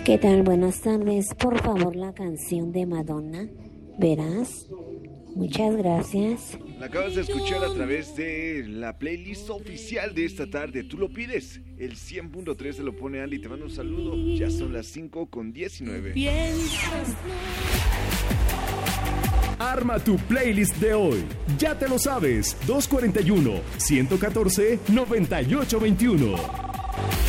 ¿Qué tal? Buenas tardes. Por favor, la canción de Madonna. Verás. Muchas gracias. La acabas de escuchar a través de la playlist oficial de esta tarde. Tú lo pides. El 100.3 te lo pone Andy. Te mando un saludo. Ya son las 5:19. Arma tu playlist de hoy. Ya te lo sabes. 241-114-9821.